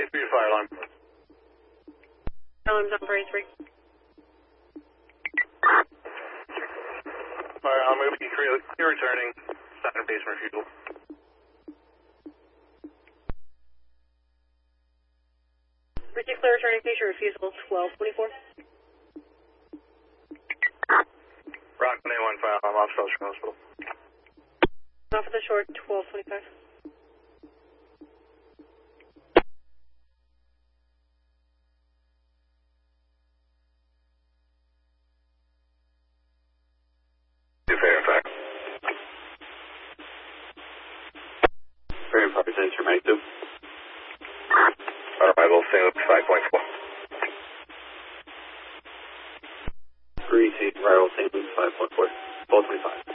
A3 fire alarm. Alarm's on for A3. Fire alarm, we're going to be clear returning. Standard base refusal. Richard clear returning patient refusal 1224. Rock 1 fire alarm, off Southern Hospital. Off of the short 1225. Fairfax. Fairfax, enter 92. Arrival, St. Luke's 5.4. Greasy, arrival, St. Luke's 5.4. 1225.